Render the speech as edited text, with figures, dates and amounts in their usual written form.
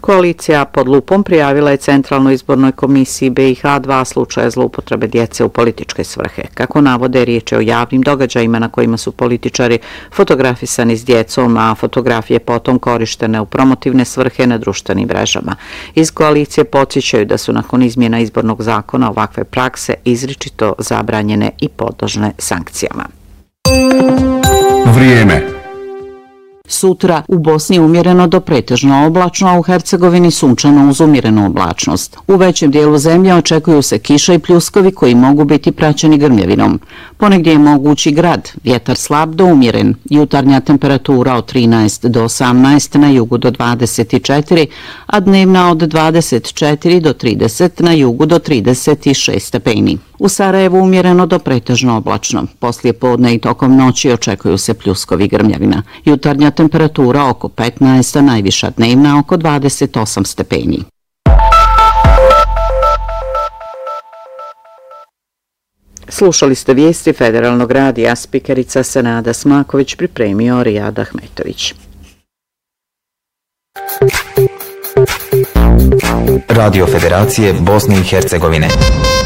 Koalicija pod lupom prijavila je Centralnoj izbornoj komisiji BiH 2 slučaja zloupotrebe djece u političke svrhe. Kako navode, riječ je o javnim događajima na kojima su političari fotografisani s djecom, a fotografije potom korištene u promotivne svrhe na društvenim mrežama. Iz koalicije podsjećaju da su nakon izmjena izbornog zakona ovakve prakse izričito zabranjene i podložne sankcijama. Vrijeme. Sutra u Bosni umjereno do pretežno oblačno, a u Hercegovini sunčano uz umjerenu oblačnost. U većem dijelu zemlje očekuju se kiša i pljuskovi koji mogu biti praćeni grmljavinom. Ponegdje je mogući grad, vjetar slab do umjeren, jutarnja temperatura od 13 do 18, na jugu do 24, a dnevna od 24 do 30, na jugu do 36 stepeni. U Sarajevu umjereno do pretežno oblačno. Poslije podne i tokom noći očekuju se pljuskovi grmljavina. Jutarnja temperatura oko 15, a najviša dnevna oko 28 stepeni. Slušali ste vijesti Federalnog radija, spikerica Senada Smaković, pripremio Rijad Ahmetović. Radio Federacije Bosne i Hercegovine.